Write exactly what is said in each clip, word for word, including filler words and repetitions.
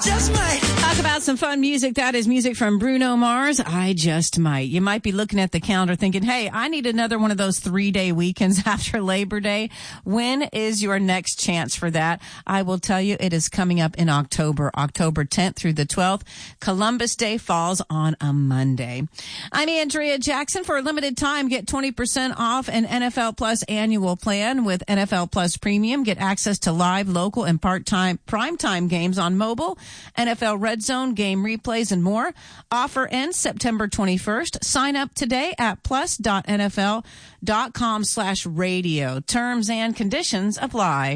just might. Talk about some fun music. That is music from Bruno Mars. I just might. You might be looking at the calendar thinking, hey, I need another one of those three-day weekends after Labor Day. When is your next chance for that? I will tell you, it is coming up in October, October tenth through the twelfth. Columbus Day falls on a Monday. I'm Andrea Jackson. For a limited time, get twenty percent off an N F L Plus annual plan with N F L Plus Premium. Get access to live, local, and part-time primetime games on mobile, N F L Red Zone, game replays, and more. Offer ends September twenty-first. Sign up today at plus.nfl.com slash radio. Terms and conditions apply.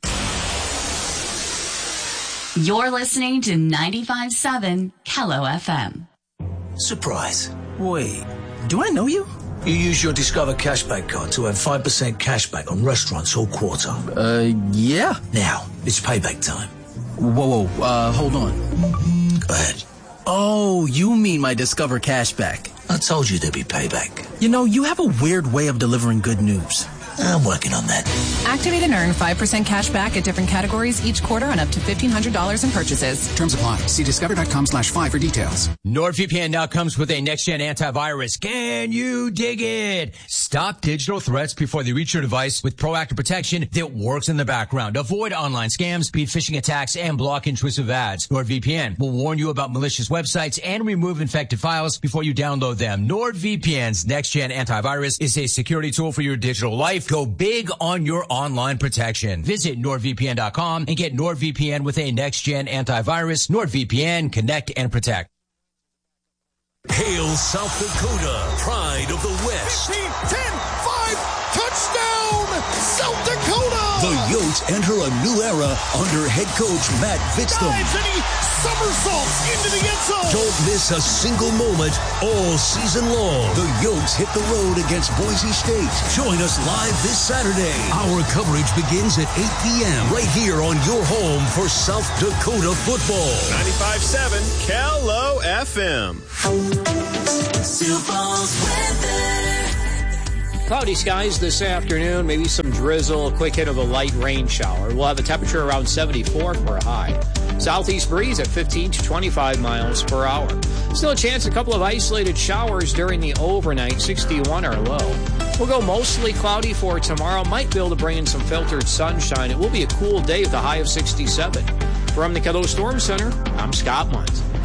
You're listening to ninety-five point seven Kello F M. Surprise. Wait, do I know you? You use your Discover Cashback card to earn five percent cashback on restaurants all quarter. Uh, yeah. Now, it's payback time. Whoa, whoa, uh, hold on. Go ahead. Oh, you mean my Discover Cashback. I told you there'd be payback. You know, you have a weird way of delivering good news. I'm working on that. Activate and earn five percent cash back at different categories each quarter on up to fifteen hundred dollars in purchases. Terms apply. See discover.com slash five for details. NordVPN now comes with a next-gen antivirus. Can you dig it? Stop digital threats before they reach your device with proactive protection that works in the background. Avoid online scams, beat phishing attacks, and block intrusive ads. NordVPN will warn you about malicious websites and remove infected files before you download them. NordVPN's next-gen antivirus is a security tool for your digital life. Go big on your online protection. Visit NordVPN dot com and get NordVPN with a next-gen antivirus. NordVPN, connect and protect. Hail South Dakota, pride of the West. fifteen, ten, five, touchdown, South Dakota! The Yotes enter a new era under head coach Matt Vitztham. Dives and he somersaults into the end zone. Don't miss a single moment all season long. The Yotes hit the road against Boise State. Join us live this Saturday. Our coverage begins at eight p.m. right here on your home for South Dakota football. ninety-five point seven Kello F M. Sioux Falls weather. Cloudy skies this afternoon, maybe some drizzle, a quick hit of a light rain shower. We'll have a temperature around seventy-four for a high. Southeast breeze at fifteen to twenty-five miles per hour. Still a chance a couple of isolated showers during the overnight, sixty-one are low. We'll go mostly cloudy for tomorrow. Might be able to bring in some filtered sunshine. It will be a cool day with a high of sixty-seven. From the Kello Storm Center, I'm Scott Munt.